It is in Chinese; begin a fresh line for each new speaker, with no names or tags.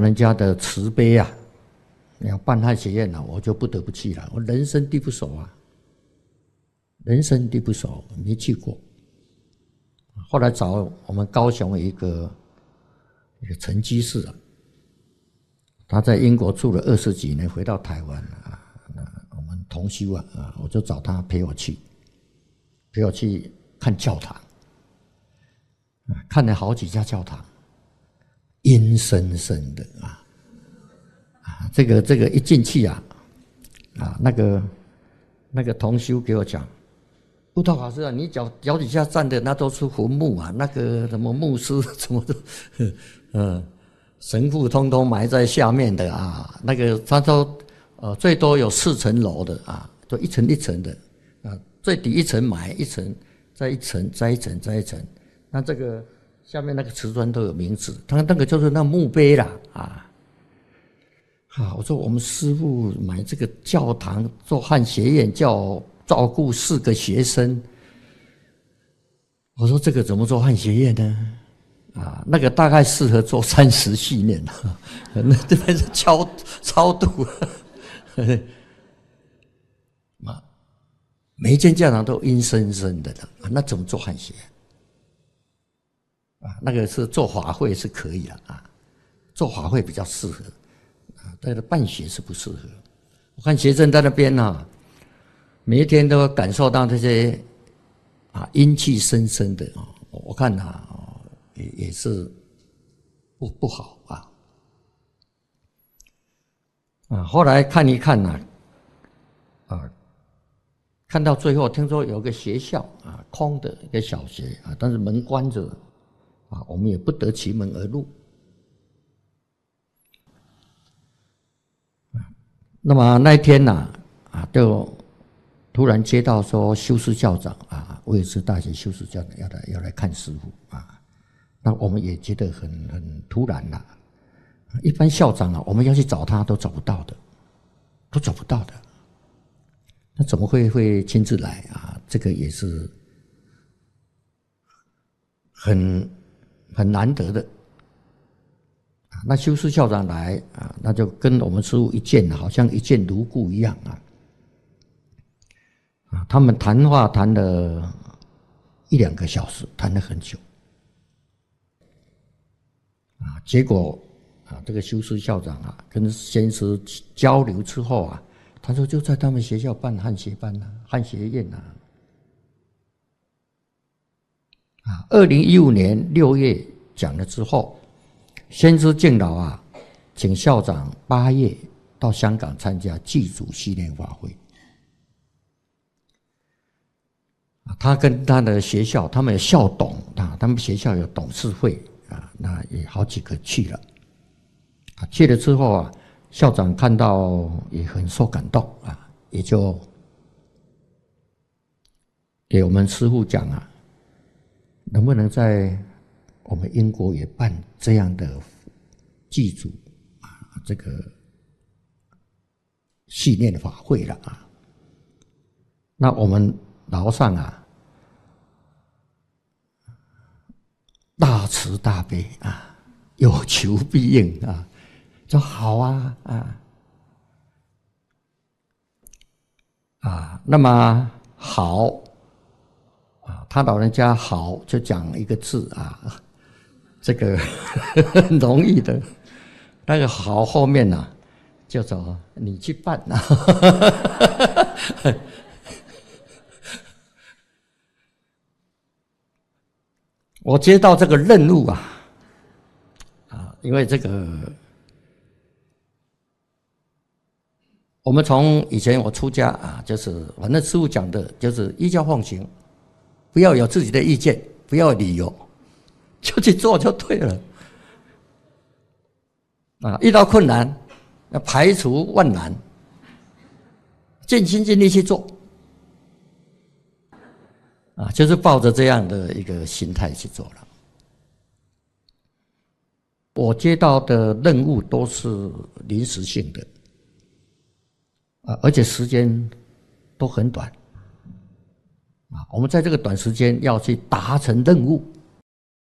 人家的慈悲啊，要办汉学院我就不得不去了。我人生地不熟啊，人生地不熟，没去过。后来找我们高雄有一个陈居士啊，他在英国住了20几年，回到台湾啊，我们同修啊，我就找他陪我去看教堂，看了好几家教堂，阴森森的这个一进去那个同修给我讲，悟道法师啊，你脚底下站的那都是坟墓啊，那个什么牧师什么的，神父通通埋在下面的啊，那个他说最多有4层楼的啊，就一层一层的啊，最底一层埋一层，再一层再一层再一层，那这个下面那个瓷砖都有名字，他那个就是那墓碑啦我说我们师父买这个教堂做汉学院，叫照顾4个学生，我说这个怎么做汉学院呢？那个大概适合做30训练那这边是超度每一间教堂都阴森森的那怎么做汉学那个是做法会是可以的做法会比较适合但是办学是不适合。我看学生在那边每一天都感受到这些阴气深深的我看也是不好后来看一看看到最后听说有个学校空的一个小学但是门关着我们也不得其门而入。那么那一天就突然接到说修士校长威尔士大学修士校长要来看师父那我们也觉得很突然一般校长我们要去找他都找不到的，那怎么会亲自来这个也是很难得的那修士校长来那就跟我们师父一见好像一见如故一样他们谈话谈了1-2个小时，谈了很久结果这个修士校长跟先师交流之后他说就在他们学校办汉学班汉学院2015年6月讲了之后，先知敬老请校长8月到香港参加祭祖系列法会他跟他的学校，他们有校董他们学校有董事会那也好几个去了去了之后校长看到也很受感动也就给我们师父讲能不能在我们英国也办这样的祭祖这个系列法会了那我们楼上大慈大悲有求必应说好那么好他老人家好就讲一个字这个很容易的，那个好后面叫做你去办我接到这个任务因为这个我们从以前我出家就是反正师父讲的就是依教奉行，不要有自己的意见，不要有理由，就去做就对了遇到困难要排除万难，尽心尽力去做就是抱着这样的一个心态去做了。我接到的任务都是临时性的而且时间都很短我们在这个短时间要去达成任务